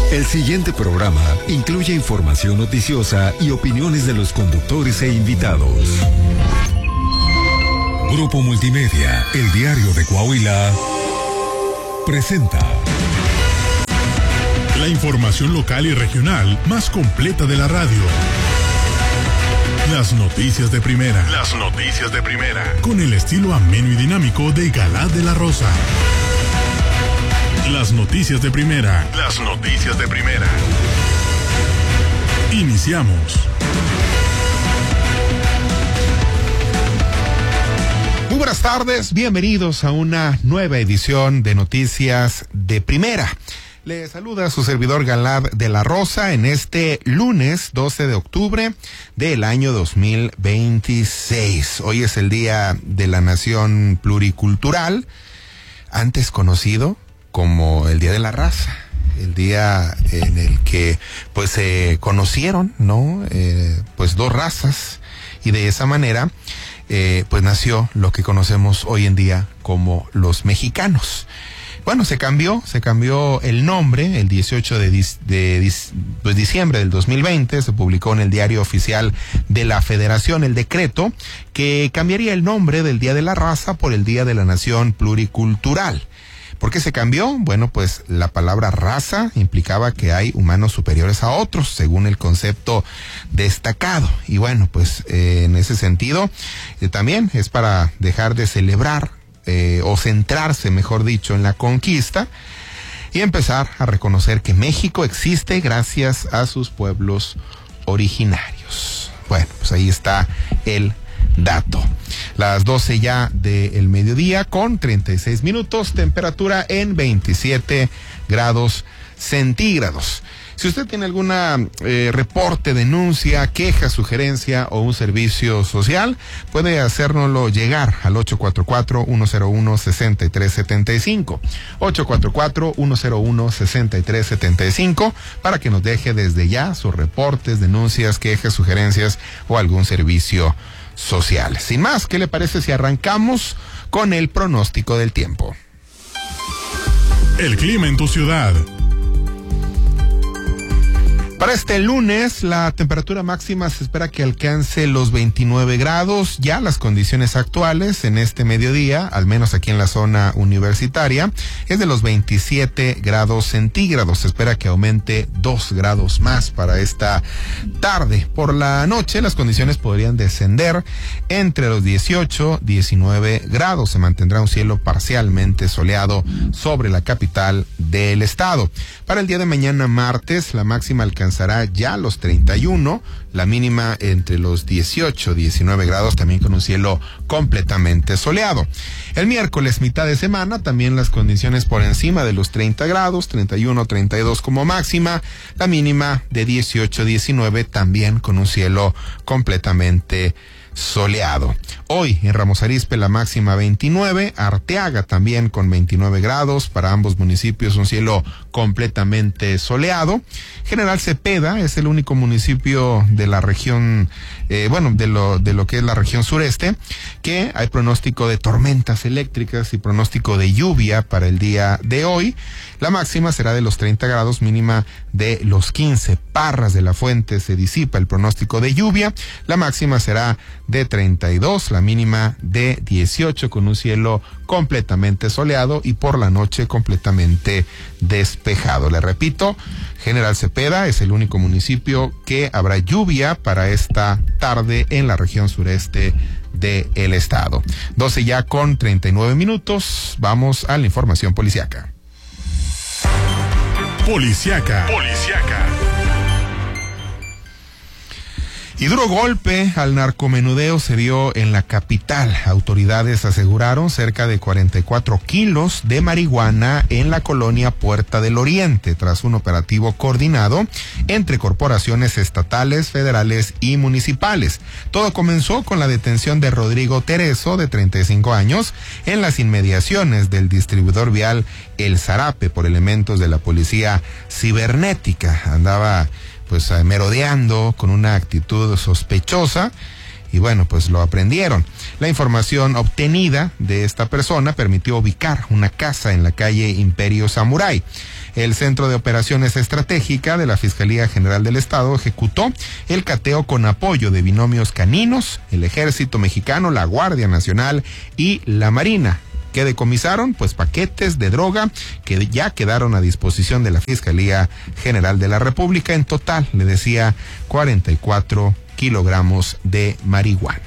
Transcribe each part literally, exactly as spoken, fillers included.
El siguiente programa incluye información noticiosa y opiniones de los conductores e invitados. Grupo Multimedia, el diario de Coahuila, presenta la información local y regional más completa de la radio. Las noticias de primera. Las noticias de primera. Con el estilo ameno y dinámico de Galá de la Rosa. Las noticias de primera. Las noticias de primera. Iniciamos. Muy buenas tardes, bienvenidos a una nueva edición de Noticias de Primera. Le saluda su servidor Galá de la Rosa en este lunes doce de octubre del año dos mil veintiséis. Hoy es el Día de la Nación Pluricultural, antes conocido como el Día de la Raza, el día en el que pues se conocieron, ¿no? Eh, pues dos razas, y de esa manera eh, pues nació lo que conocemos hoy en día como los mexicanos. Bueno, se cambió, se cambió el nombre el dieciocho de, de, de pues, diciembre del dos mil veinte, se publicó en el Diario Oficial de la Federación el decreto que cambiaría el nombre del Día de la Raza por el Día de la Nación Pluricultural. ¿Por qué se cambió? Bueno, pues la palabra raza implicaba que hay humanos superiores a otros, según el concepto destacado. Y bueno, pues eh, en ese sentido, eh, también es para dejar de celebrar, eh, o centrarse, mejor dicho, en la conquista, y empezar a reconocer que México existe gracias a sus pueblos originarios. Bueno, pues ahí está el dato. Las doce ya del mediodía con treinta y seis minutos, temperatura en veintisiete grados centígrados. Si usted tiene alguna eh, reporte, denuncia, queja, sugerencia o un servicio social, puede hacérnoslo llegar al ocho cuatro cuatro, uno cero uno, seis tres siete cinco. ocho cuatro cuatro, uno cero uno, seis tres siete cinco para que nos deje desde ya sus reportes, denuncias, quejas, sugerencias o algún servicio social. Sin más, ¿qué le parece si arrancamos con el pronóstico del tiempo? El clima en tu ciudad. Para este lunes, la temperatura máxima se espera que alcance los veintinueve grados. Ya las condiciones actuales en este mediodía, al menos aquí en la zona universitaria, es de los veintisiete grados centígrados. Se espera que aumente dos grados más para esta tarde. Por la noche, las condiciones podrían descender entre los dieciocho y diecinueve grados. Se mantendrá un cielo parcialmente soleado sobre la capital del estado. Para el día de mañana, martes, la máxima alcanzará ya los treinta y uno, la mínima entre los dieciocho y diecinueve grados, también con un cielo completamente soleado. El miércoles, mitad de semana, también las condiciones por encima de los treinta grados, treinta y uno, treinta y dos como máxima, la mínima de dieciocho a diecinueve, también con un cielo completamente soleado. Hoy en Ramos Arizpe la máxima veintinueve, Arteaga también con veintinueve grados, para ambos municipios un cielo completamente soleado. General Cepeda es el único municipio de la región, eh, bueno, de lo, de lo que es la región sureste, que hay pronóstico de tormentas eléctricas y pronóstico de lluvia para el día de hoy. La máxima será de los treinta grados, mínima de los quince. Parras de la Fuente se disipa el pronóstico de lluvia, la máxima será de treinta y dos, la mínima de dieciocho, con un cielo completamente soleado y por la noche completamente despejado. Le repito, General Cepeda es el único municipio que habrá lluvia para esta tarde en la región sureste del estado. doce ya con treinta y nueve minutos, vamos a la información policiaca. Policiaca. Policiaca. Y duro golpe al narcomenudeo se dio en la capital. Autoridades aseguraron cerca de cuarenta y cuatro kilos de marihuana en la colonia Puerta del Oriente, tras un operativo coordinado entre corporaciones estatales, federales y municipales. Todo comenzó con la detención de Rodrigo Tereso, de treinta y cinco años, en las inmediaciones del distribuidor vial El Zarape por elementos de la policía cibernética. Andaba pues merodeando con una actitud sospechosa y bueno, pues lo aprendieron. La información obtenida de esta persona permitió ubicar una casa en la calle Imperio Samurai. El Centro de Operaciones Estratégica de la Fiscalía General del Estado ejecutó el cateo con apoyo de binomios caninos, el Ejército Mexicano, la Guardia Nacional y la Marina. ¿Qué decomisaron? Pues paquetes de droga que ya quedaron a disposición de la Fiscalía General de la República. En total, le decía, cuarenta y cuatro kilogramos de marihuana.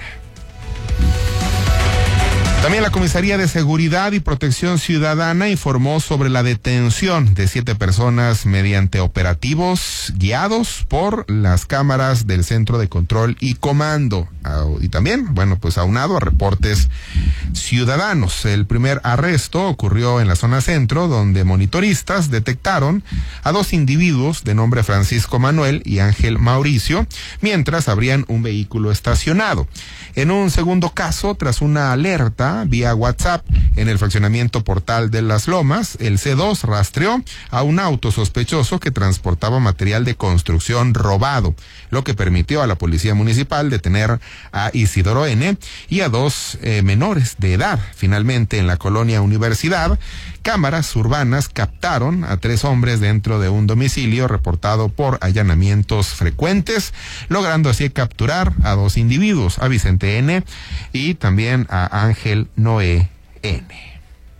También la Comisaría de Seguridad y Protección Ciudadana informó sobre la detención de siete personas mediante operativos guiados por las cámaras del Centro de Control y Comando. Y también, bueno, pues aunado a reportes ciudadanos. El primer arresto ocurrió en la zona centro, donde monitoristas detectaron a dos individuos de nombre Francisco Manuel y Ángel Mauricio, mientras abrían un vehículo estacionado. En un segundo caso, tras una alerta vía WhatsApp en el fraccionamiento Portal de las Lomas, el C dos rastreó a un auto sospechoso que transportaba material de construcción robado, lo que permitió a la Policía Municipal detener a Isidoro N. y a dos eh, menores de edad. Finalmente, en la colonia Universidad, cámaras urbanas captaron a tres hombres dentro de un domicilio reportado por allanamientos frecuentes, logrando así capturar a dos individuos, a Vicente N. y también a Ángel Noé N.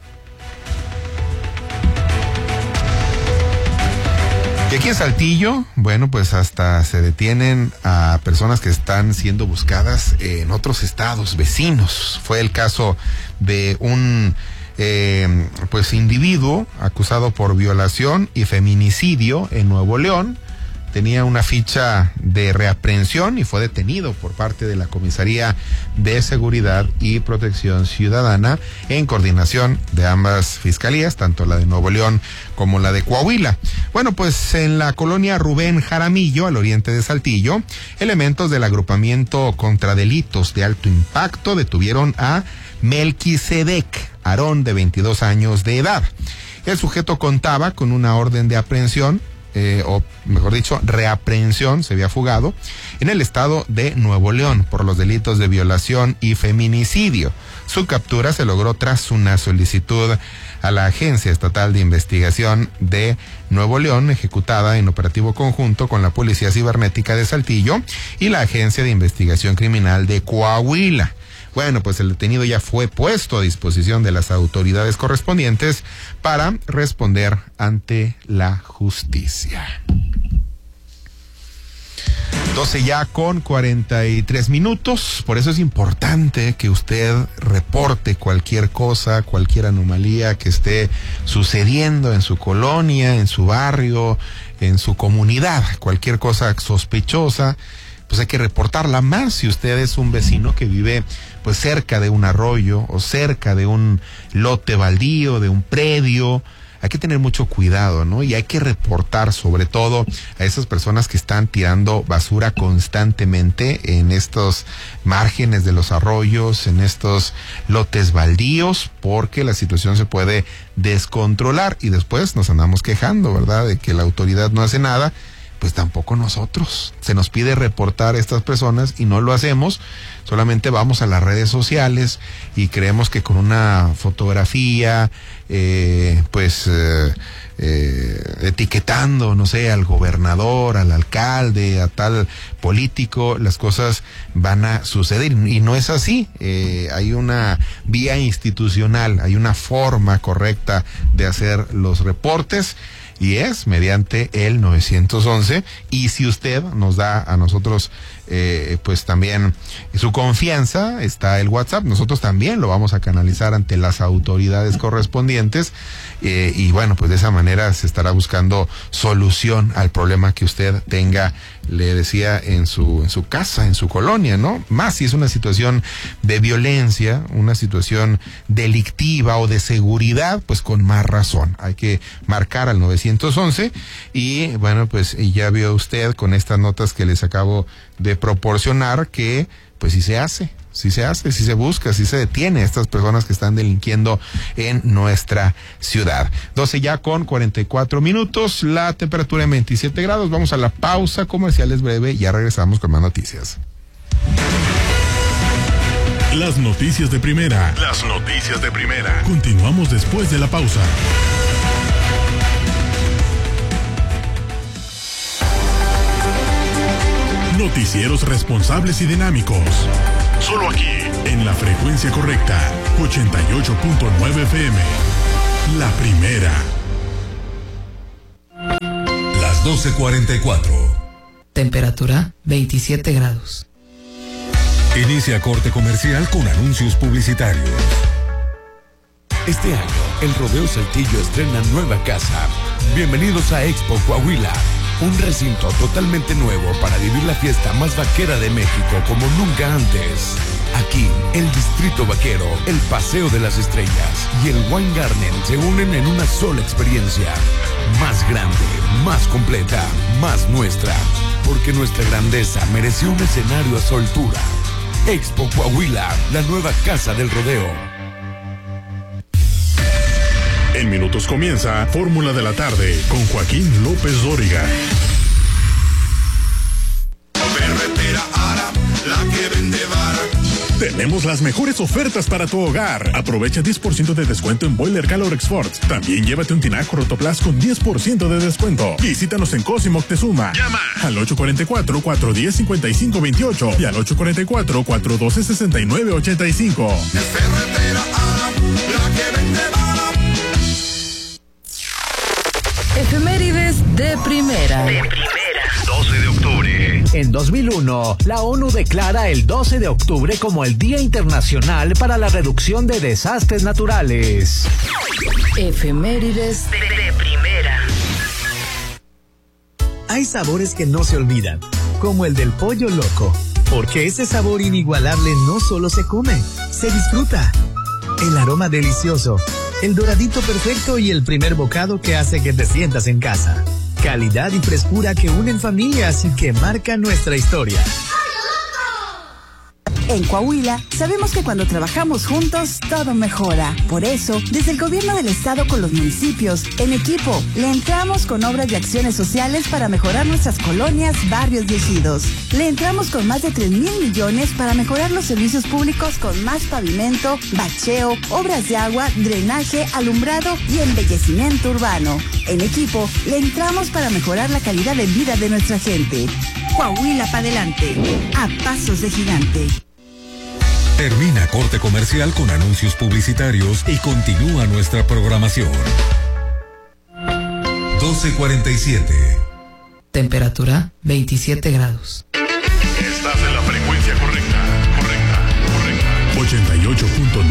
Y aquí en Saltillo, bueno, pues hasta se detienen a personas que están siendo buscadas en otros estados vecinos. Fue el caso de un eh, pues individuo acusado por violación y feminicidio en Nuevo León. Tenía una ficha de reaprehensión y fue detenido por parte de la Comisaría de Seguridad y Protección Ciudadana en coordinación de ambas fiscalías, tanto la de Nuevo León como la de Coahuila. Bueno, pues en la colonia Rubén Jaramillo, al oriente de Saltillo, elementos del agrupamiento contra delitos de alto impacto detuvieron a Melquisedec Aarón, de veintidós años de edad. El sujeto contaba con una orden de aprehensión, Eh, o mejor dicho, reaprehensión, se había fugado, en el estado de Nuevo León por los delitos de violación y feminicidio. Su captura se logró tras una solicitud a la Agencia Estatal de Investigación de Nuevo León, ejecutada en operativo conjunto con la Policía Cibernética de Saltillo y la Agencia de Investigación Criminal de Coahuila. Bueno, pues el detenido ya fue puesto a disposición de las autoridades correspondientes para responder ante la justicia. doce ya con cuarenta y tres minutos, por eso es importante que usted reporte cualquier cosa, cualquier anomalía que esté sucediendo en su colonia, en su barrio, en su comunidad, cualquier cosa sospechosa. Pues hay que reportarla más si usted es un vecino que vive pues cerca de un arroyo o cerca de un lote baldío, de un predio. Hay que tener mucho cuidado, ¿no? Y hay que reportar sobre todo a esas personas que están tirando basura constantemente en estos márgenes de los arroyos, en estos lotes baldíos, porque la situación se puede descontrolar y después nos andamos quejando, ¿verdad? De que la autoridad no hace nada. Pues tampoco nosotros. Se nos pide reportar a estas personas y no lo hacemos. Solamente vamos a las redes sociales y creemos que con una fotografía, eh, pues eh, eh, etiquetando, no sé, al gobernador, al alcalde, a tal político, las cosas van a suceder. Y no es así. Eh, hay una vía institucional, hay una forma correcta de hacer los reportes. Y es mediante el nueve once, y si usted nos da a nosotros eh, pues también su confianza, está el WhatsApp, nosotros también lo vamos a canalizar ante las autoridades correspondientes eh, y bueno, pues de esa manera se estará buscando solución al problema que usted tenga, le decía, en su en su casa, en su colonia, ¿no? Más si es una situación de violencia, una situación delictiva o de seguridad, pues con más razón. Hay que marcar al nueve once y bueno, pues y ya vio usted con estas notas que les acabo de proporcionar que pues sí se hace, sí se hace, sí se busca, sí se detiene a estas personas que están delinquiendo en nuestra ciudad. doce ya con cuarenta y cuatro minutos, la temperatura en veintisiete grados. Vamos a la pausa comercial, es breve, ya regresamos con más noticias. Las noticias de primera. Las noticias de primera. Continuamos después de la pausa. Noticieros responsables y dinámicos. Solo aquí, en la frecuencia correcta, ochenta y ocho punto nueve F M. La primera. Las doce cuarenta y cuatro. Temperatura veintisiete grados. Inicia corte comercial con anuncios publicitarios. Este año, el Rodeo Saltillo estrena nueva casa. Bienvenidos a Expo Coahuila, un recinto totalmente nuevo para vivir la fiesta más vaquera de México como nunca antes. Aquí, el Distrito Vaquero, el Paseo de las Estrellas y el Wine Garden se unen en una sola experiencia. Más grande, más completa, más nuestra. Porque nuestra grandeza mereció un escenario a su altura. Expo Coahuila, la nueva casa del rodeo. En minutos comienza Fórmula de la Tarde con Joaquín López Dóriga. Ferretera Ara, la que vende vara. Tenemos las mejores ofertas para tu hogar. Aprovecha diez por ciento de descuento en Boiler Calorex Ford. También llévate un tinaco Rotoplas con diez por ciento de descuento. Visítanos en Cosimo Moctezuma. Llama al ocho cuatro cuatro, cuatro uno cero, cinco cinco dos ocho y al ocho cuatro cuatro, cuatro uno dos, seis nueve ocho cinco. Ferretera Ara, la que vende vara. Efemérides de primera. De primera. doce de octubre. En dos mil uno, la ONU declara el doce de octubre como el Día Internacional para la Reducción de Desastres Naturales. Efemérides De, de primera. Hay sabores que no se olvidan, como el del pollo loco, porque ese sabor inigualable no solo se come, se disfruta. El aroma delicioso, el doradito perfecto y el primer bocado que hace que te sientas en casa. Calidad y frescura que unen familias y que marcan nuestra historia. En Coahuila, sabemos que cuando trabajamos juntos, todo mejora. Por eso, desde el gobierno del estado con los municipios, en equipo, le entramos con obras y acciones sociales para mejorar nuestras colonias, barrios y ejidos. Le entramos con más de tres mil millones para mejorar los servicios públicos con más pavimento, bacheo, obras de agua, drenaje, alumbrado y embellecimiento urbano. En equipo, le entramos para mejorar la calidad de vida de nuestra gente. Coahuila para adelante, a pasos de gigante. Termina corte comercial con anuncios publicitarios y continúa nuestra programación. doce cuarenta y siete. Temperatura veintisiete grados. Estás en la frecuencia correcta. Correcta, correcta. ochenta y ocho punto